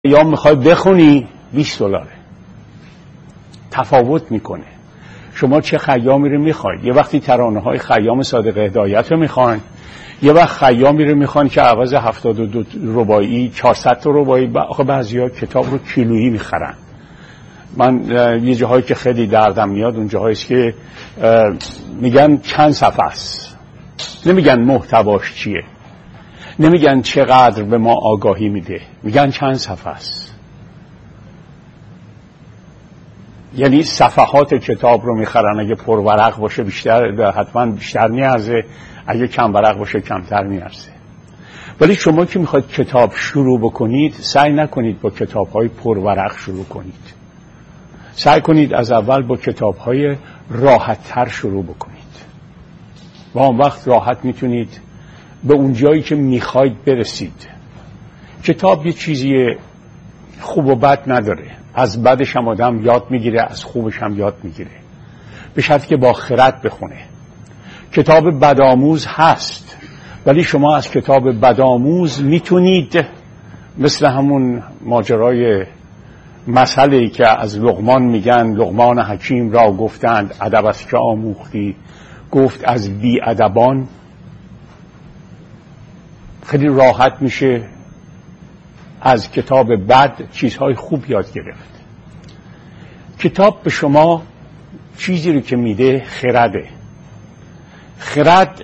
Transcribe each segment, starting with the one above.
یا میخوای بخونی $20 تفاوت میکنه. شما چه خیامی رو میخواید؟ یه وقتی ترانه های خیام صادق هدایت رو میخواین، یه وقت خیامی رو میخواین که عوض 72 رباعی 400 رباعی. آخه بعضیا کتاب رو کیلویی میخرن. من یه جاهایی که خیلی دردم میاد اون جاهاییست که میگن چند صفحه است، نمیگن محتواش چیه، نمیگن چقدر به ما آگاهی میده، میگن چند صفحه است. یعنی صفحات کتاب رو میخرن. اگه پرورق باشه بیشتر، حتما بیشتر میارزه، اگه کم ورق باشه کمتر میارزه. ولی شما که میخواید کتاب شروع بکنید، سعی نکنید با کتاب‌های پرورق شروع کنید. سعی کنید از اول با کتاب‌های راحت‌تر شروع بکنید و اون وقت راحت میتونید به اون جایی که میخواید برسید. کتاب یه چیزی خوب و بد نداره. از بدش هم آدم یاد میگیره، از خوبش هم یاد میگیره، به شرطی که با خرد بخونه. کتاب بدآموز هست، ولی شما از کتاب بدآموز میتونید مثل همون ماجرای مسئله‌ای که از لقمان میگن، لقمان حکیم را گفتند ادب است که آموختی، گفت از بی ادبان. خیلی راحت میشه از کتاب بد چیزهای خوب یاد گرفت. کتاب به شما چیزی رو که میده خرده. خرد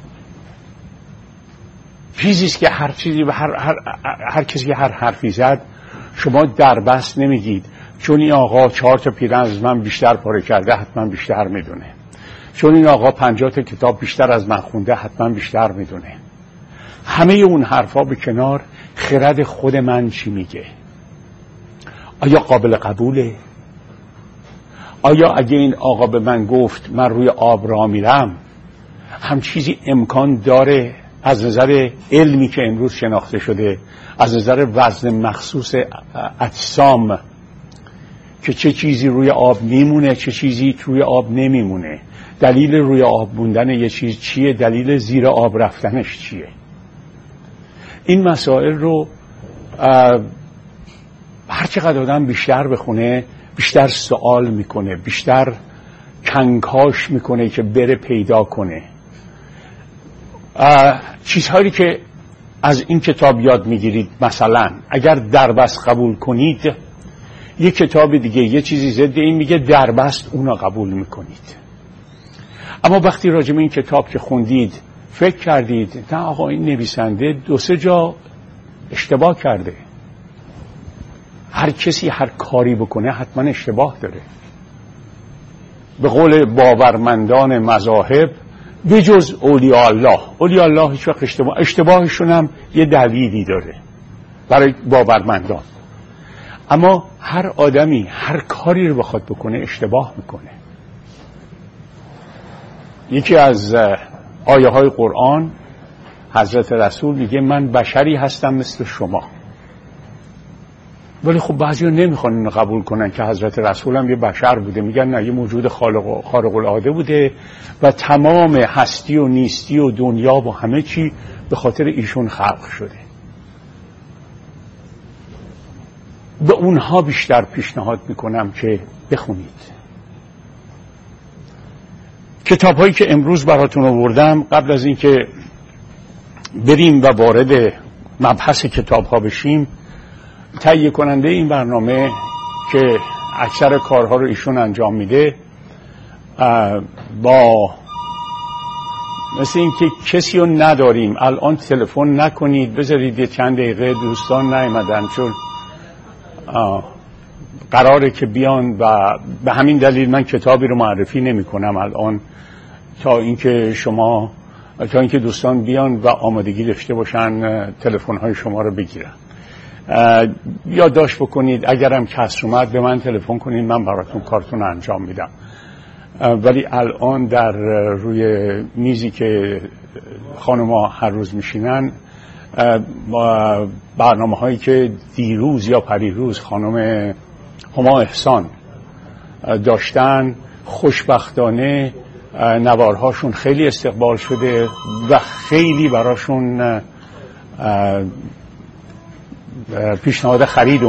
چیزیست که هر چیزی و هر کسی که هر حرفی زد شما دربست نمیگید چون این آقا 4 تا پیرهن از من بیشتر پاره کرده حتما بیشتر میدونه، چون این آقا 50 تا کتاب بیشتر از من خونده حتما بیشتر میدونه. همه اون حرفا به کنار، خرد خود من چی میگه؟ آیا قابل قبوله؟ آیا اگه این آقا به من گفت من روی آب راه میرم، هم چیزی امکان داره از نظر علمی که امروز شناخته شده، از نظر وزن مخصوص اجسام، که چه چیزی روی آب میمونه چه چیزی روی آب نمیمونه، دلیل روی آب موندن یه چیز چیه، دلیل زیر آب رفتنش چیه؟ این مسائل رو هر چقدر آدم بیشتر بخونه بیشتر سوال میکنه، بیشتر کنکاش میکنه که بره پیدا کنه. چیزهایی که از این کتاب یاد میگیرید، مثلا اگر دربست قبول کنید، یک کتاب دیگه یه چیزی ضد این میگه دربست، اونو قبول میکنید. اما وقتی راجع به این کتاب که خوندید فکر کردید نه آقا این نویسنده 2-3 جا اشتباه کرده. هر کسی هر کاری بکنه حتما اشتباه داره. به قول باورمندان مذاهب بجز اولیاء الله، اولیاء الله هیچ وقت اشتباهشون هم یه دلیلی داره برای باورمندان. اما هر آدمی هر کاری رو بخواد بکنه اشتباه میکنه. یکی از آیه های قرآن حضرت رسول میگه من بشری هستم مثل شما. ولی خب بعضیا نمیخوان اینو قبول کنن که حضرت رسول هم یه بشر بوده. میگن نه، یه موجود خارق العاده بوده و تمام هستی و نیستی و دنیا و همه چی به خاطر ایشون خلق شده. به اونها بیشتر پیشنهاد میکنم که بخونید. کتاب هایی که امروز براتون آوردم، قبل از اینکه بریم و وارد مبحث کتاب ها بشیم، تهیه کننده این برنامه که اکثر کارها رو ایشون انجام میده، با مثل این که کسی رو نداریم الان تلفن نکنید، بذارید یه چند دقیقه دوستان نیامدن چون قراره که بیان و به همین دلیل من کتابی رو معرفی نمی کنم الان تا اینکه دوستان بیان و آمادگی داشته باشن تلفن های شما رو بگیرن. یادداشت بکنید، اگرم کس اومد به من تلفن کنید، من براتون کارتون انجام میدم. ولی الان در روی میزی که خانم‌ها هر روز میشینن، برنامه هایی که دیروز یا پریروز خانم هما احسان داشتن، خوشبختانه نوارهاشون خیلی استقبال شده و خیلی براشون پیشنهاد خرید